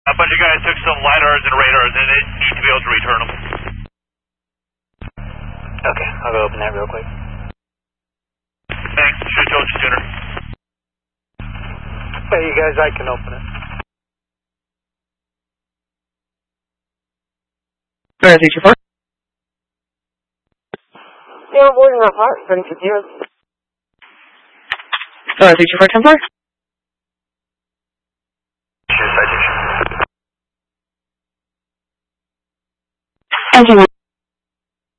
A bunch of guys took some LiDARs and radars and they need to be able to return them. Okay, I'll go open that real quick. Thanks, should have told you sooner. Hey, you guys, I can open it. Where is it, your first? Yeah, I'm boarding my heart, but it's here. Where is it, your first time, sir? Citation. Engine